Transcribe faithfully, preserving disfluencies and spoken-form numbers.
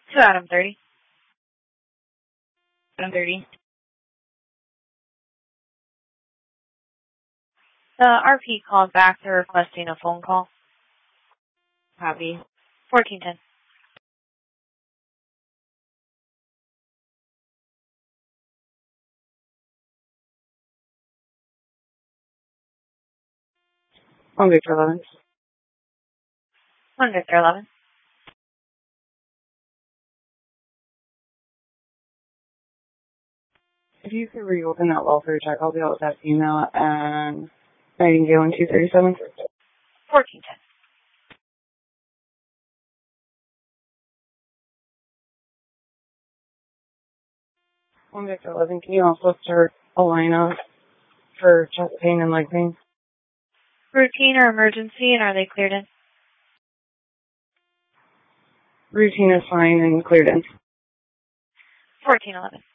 To Adam thirty. Adam thirty. The R P called back. They're requesting a phone call. Copy. fourteen ten. One Victor eleven. One Victor eleven. If you could reopen that welfare check, I'll be out with that email and Nightingale in two thirty-seven. fourteen ten. One Victor eleven, can you also start a lineup for chest pain and leg pain? Routine or emergency, and are they cleared in? Routine is fine and cleared in. fourteen eleven.